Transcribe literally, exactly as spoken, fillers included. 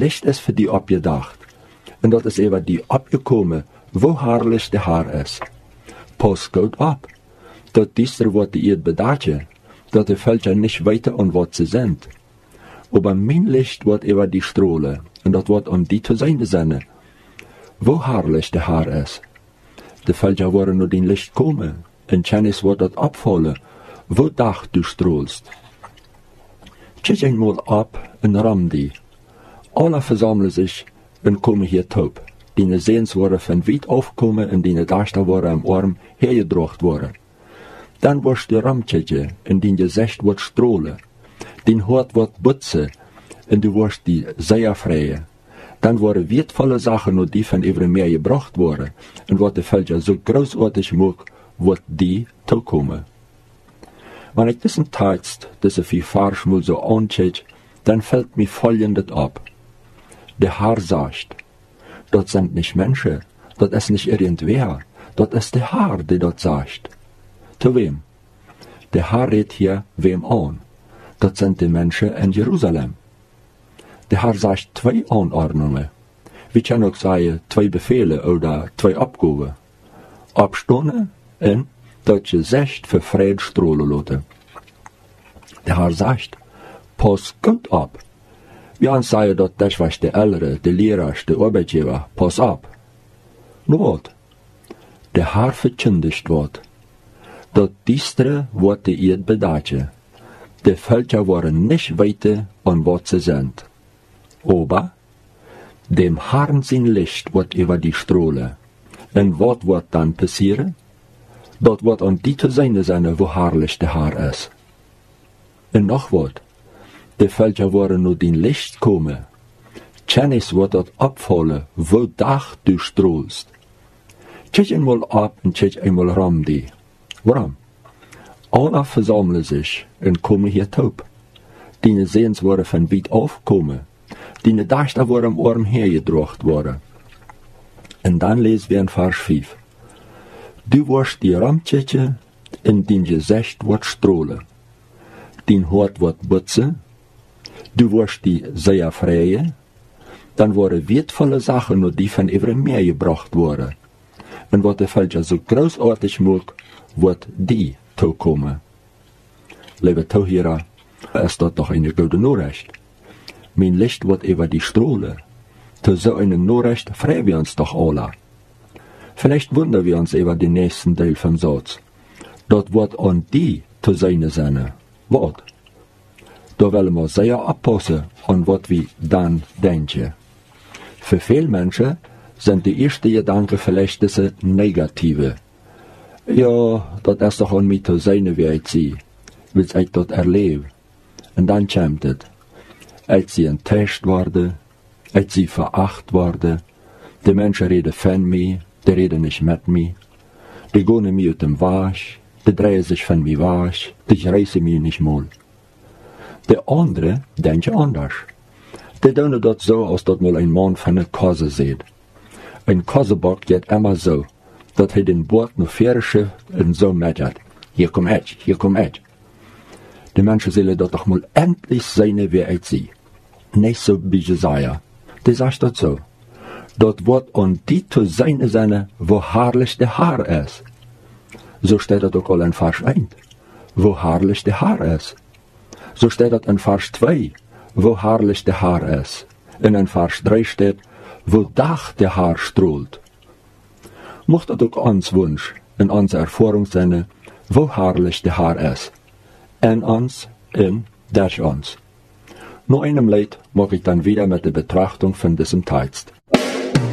Licht ist für die opgedacht. En dat is even die opgekomen, wo haarlich de haar is. Pas goed op, dat dieser wordt die eet bedachtje, dat de Völker nicht weiter an wat ze sind. Aber mein Licht wordt even die Strohle, en dat wordt om die te zijn sinne, wo haarlich de haar is. De Völker worden nur den Licht komen, en kennis wordt dat opvallen, wo dag du strohlst. Kijk eenmaal op en ram die. Alle versammeln sich en komen hier top. Die Sehens worden van weit aufkomen en die dachten worden am Arm hergedrocht worden. Dan wordt de ramtje en die gezicht wordt strolen. Die hoort wordt butsen en du wordt die sehr vrije. Dan worden wertvolle Sachen nur die van even meer gebracht worden en wordt de Völker so großartig mogelijk wordt die toekomen. Wenn ich diesen Text, diese vier Farschmul so anschaue, dann fällt mir folgendes ab. Der Herr sagt, dort sind nicht Menschen, dort ist nicht irgendwer, dort ist der Herr, der dort sagt. Zu wem? Der Herr redet hier wem an? Dort sind die Menschen in Jerusalem. Der Herr sagt zwei Anordnungen. Wir können auch sagen, zwei Befehle oder zwei Abgaben. Abstunden und dat je zegt voor vrede strolen laten. De Herr sagt, pas goed op. Wir haben sagen, dat das was der Ältere, der Lehrer, der Arbeitgeber, pass op. Nu wat? Der Herr verkündigt wordt, dat diestere wordt de eed bedaatje. De Völker waren nicht weiter an wat ze sind. Aber dem Herrn sein Licht wordt über die Strohle. En wat wordt dan passieren? Dat wordt aan die te zijn zijn, wo haarlich de haar is. En nog wat, de Völker worden nur den Licht komen. Kennis wordt dat opvallen, wo dag du stroolst. Kijk eenmaal op en kijk eenmaal ram die. Waarom? Alle versammeln sich en komen hier top. Die Sehens worden van weit aufkomen. Die dachten worden am Arm hergedrocht worden. En dan lezen we in vers vijf. Du wirst die Ramtje in din gezicht wordt strolen. Din hoort wordt butsen. Du wirst die sehr vrije. Dan worden wertvolle Sachen nur die van even meer gebracht worden. En wat de Völker so großartig mogelijk, wordt die toekomen. Lieve toehörer, ist dat doch eine gute Nachricht. Mein Licht wordt über die Strohle. Zu so eine Nachricht freuen wir uns doch alle. Vielleicht wundern wir uns über den nächsten Teil vom Satz. Dort wird an die zu seine Sinne. Was? Da wollen wir sehr aufpassen an was wir dann denken. Für viele Menschen sind die ersten Gedanken vielleicht diese negative. Ja, das ist doch an mich zu sein, wie ich sie, weil ich das erlebe. Und dann kommt es. Als sie enttäuscht worden, als sie veracht worden, die Menschen reden von mir, die reden nicht mit mir, die gehen mir aus dem Wasch, die drehen sich von mir wasch, die reißen mir nicht mal. Die andere denken anders. Die tun das so, als dass mal ein Mann von einer Kose sieht. Ein Kosebock geht immer so, dass er den Bord noch fährt und so meckert. Hier komm ich, hier komm ich. Die Menschen sollen das doch mal endlich sein, wie ich sie. Nicht so wie Jesaja. Die sagt das so. Dort wird an die zu sein sein, wo haarlich der Haar ist. So steht das auch in Vers eins, wo haarlich der Haar ist. So steht das in Vers zwei, wo haarlich der Haar ist. Und in Vers drei steht, wo Dach der Haar strahlt. Mocht das auch uns Wunsch in unserer Erfahrung sein, wo haarlich der Haar ist. In uns, in durch uns. Nach einem Lied mag ich dann wieder mit der Betrachtung von diesem Text.